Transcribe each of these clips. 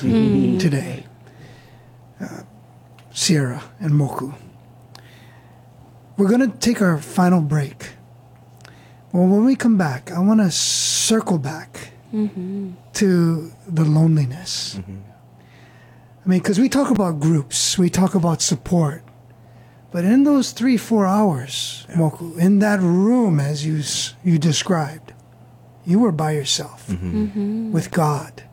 today. Sierra and Moku. We're going to take our final break. Well, when we come back, I want to circle back to the loneliness. I mean, because we talk about groups, we talk about support. But in those 3-4 hours, Moku, in that room, as you described, you were by yourself with God.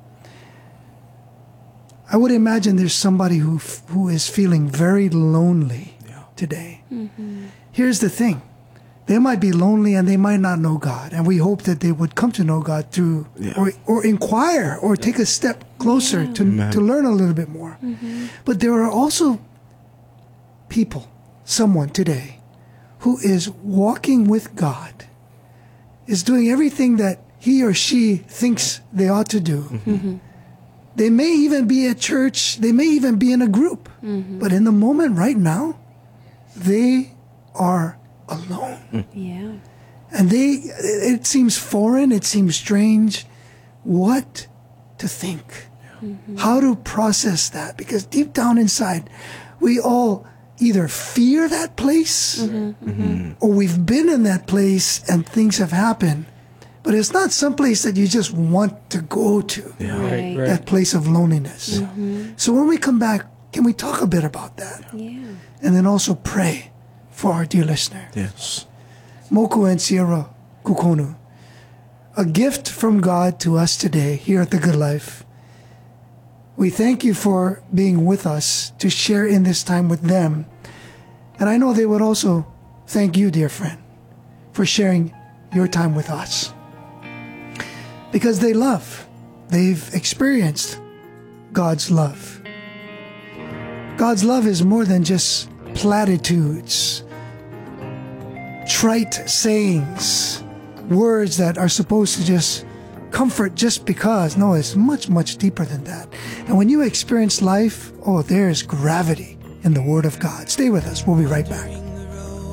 I would imagine there's somebody who is feeling very lonely today. Here's the thing. They might be lonely and they might not know God. And we hope that they would come to know God through or inquire or take a step closer to learn a little bit more. But there are also people, someone today, who is walking with God, is doing everything that he or she thinks they ought to do. They may even be at church, they may even be in a group. But in the moment right now, they are alone. And it seems foreign, it seems strange. What to think? How to process that? Because deep down inside, we all either fear that place or we've been in that place and things have happened. But it's not some place that you just want to go to, that place of loneliness. So when we come back, can we talk a bit about that? And then also pray for our dear listener. Moku and Sierra Kukonu, a gift from God to us today here at The Good Life. We thank you for being with us to share in this time with them. And I know they would also thank you, dear friend, for sharing your time with us. Because they've experienced God's love. God's love is more than just platitudes, trite sayings, words that are supposed to just comfort just because. No, it's much, much deeper than that. And when you experience life, there's gravity in the Word of God. Stay with us. We'll be right back.